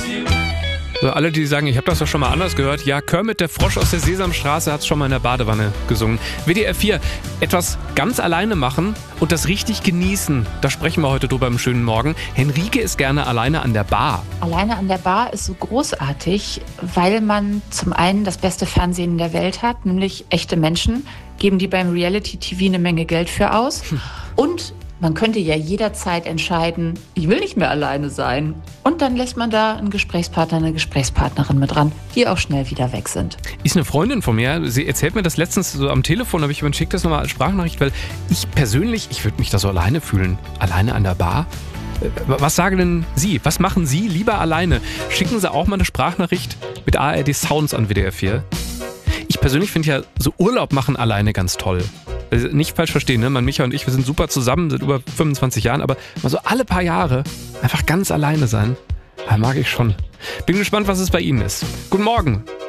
So, alle, die sagen, ich habe das doch schon mal anders gehört. Ja, Kermit der Frosch aus der Sesamstraße hat es schon mal in der Badewanne gesungen. WDR 4, etwas ganz alleine machen und das richtig genießen. Da sprechen wir heute drüber im schönen Morgen. Henrike ist gerne alleine an der Bar. Alleine an der Bar ist so großartig, weil man zum einen das beste Fernsehen der Welt hat, nämlich echte Menschen, geben die beim Reality-TV eine Menge Geld für aus. Und man könnte ja jederzeit entscheiden, ich will nicht mehr alleine sein. Und dann lässt man da einen Gesprächspartner, eine Gesprächspartnerin mit dran, die auch schnell wieder weg sind. Ist eine Freundin von mir, sie erzählt mir das letztens so am Telefon, aber ich schicke das nochmal als Sprachnachricht, weil ich persönlich, ich würde mich da so alleine fühlen. Alleine an der Bar? Was sagen denn Sie? Was machen Sie lieber alleine? Schicken Sie auch mal eine Sprachnachricht mit ARD Sounds an WDR 4. Ich persönlich finde ja so Urlaub machen alleine ganz toll. Also nicht falsch verstehen, ne? Micha und ich, wir sind super zusammen, seit über 25 Jahren, aber mal so alle paar Jahre einfach ganz alleine sein, mag ich schon. Bin gespannt, was es bei Ihnen ist. Guten Morgen.